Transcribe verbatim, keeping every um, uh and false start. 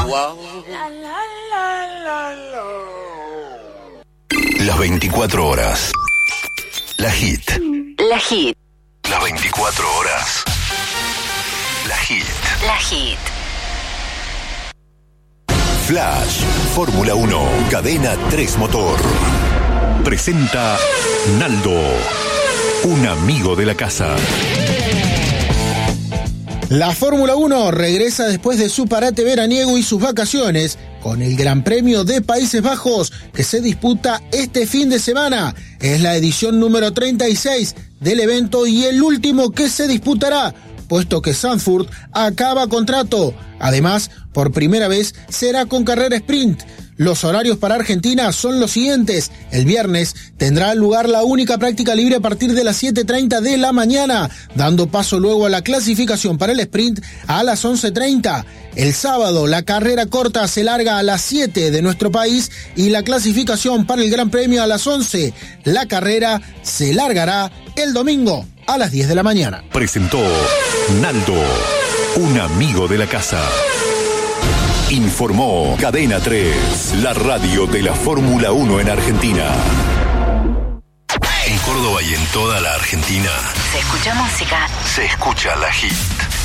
Las veinticuatro horas. La Hit. La Hit. Las veinticuatro horas. La Hit. La Hit. Flash. Fórmula uno. Cadena tres Motor. Presenta Naldo. Un amigo de la casa. La Fórmula uno regresa después de su parate veraniego y sus vacaciones con el Gran Premio de Países Bajos que se disputa este fin de semana. Es la edición número treinta y seis del evento y el último que se disputará, puesto que Zandvoort acaba contrato. Además, por primera vez será con carrera sprint. Los horarios para Argentina son los siguientes. El viernes tendrá lugar la única práctica libre a partir de las siete treinta de la mañana, dando paso luego a la clasificación para el sprint a las once treinta. El sábado la carrera corta se larga a las siete de nuestro país y la clasificación para el Gran Premio a las once. La carrera se largará el domingo a las diez de la mañana. Presentó Naldo, un amigo de la casa. Informó Cadena tres, la radio de la Fórmula uno en Argentina. En Córdoba y en toda la Argentina Se escucha música. se escucha La Hit.